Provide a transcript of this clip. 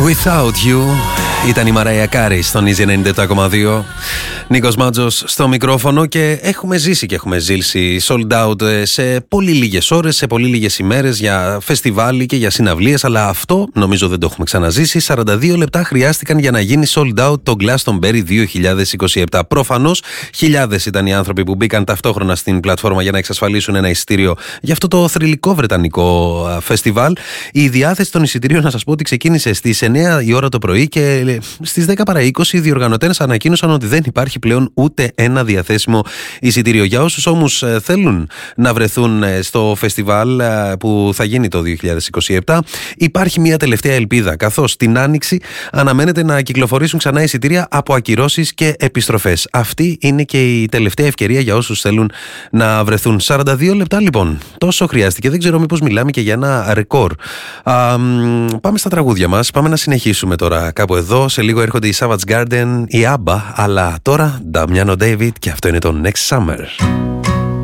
Without You ήταν η Μαράια Κάρι στον Easy 97,2. Νίκος Μάτζος στο μικρόφωνο και έχουμε ζήσει και έχουμε ζήσει sold out σε πολύ λίγες ώρες, σε πολύ λίγες ημέρες για φεστιβάλ και για συναυλίες, αλλά αυτό νομίζω δεν το έχουμε ξαναζήσει. 42 λεπτά χρειάστηκαν για να γίνει sold out το Glastonbury 2027. Προφανώς χιλιάδες ήταν οι άνθρωποι που μπήκαν ταυτόχρονα στην πλατφόρμα για να εξασφαλίσουν ένα εισιτήριο για αυτό το θρυλικό βρετανικό φεστιβάλ. Η διάθεση των εισιτήριων, να σας πω ότι ξεκίνησε στις 9 η ώρα το πρωί και στις 10 παρά 20 οι διοργανωτές ανακοίνωσαν ότι δεν υπάρχει πλέον ούτε ένα διαθέσιμο εισιτήριο. Για όσους όμως θέλουν να βρεθούν στο φεστιβάλ που θα γίνει το 2027, υπάρχει μια τελευταία ελπίδα, καθώς την Άνοιξη αναμένεται να κυκλοφορήσουν ξανά εισιτήρια από ακυρώσεις και επιστροφές. Αυτή είναι και η τελευταία ευκαιρία για όσους θέλουν να βρεθούν. 42 λεπτά λοιπόν, τόσο χρειάστηκε. Δεν ξέρω μήπως μιλάμε και για ένα ρεκόρ. Πάμε στα τραγούδια μας, πάμε να συνεχίσουμε τώρα κάπου εδώ. Σε λίγο έρχονται οι Savage Garden, η ABBA, αλλά τώρα Damiano David και αυτό είναι το Next Summer.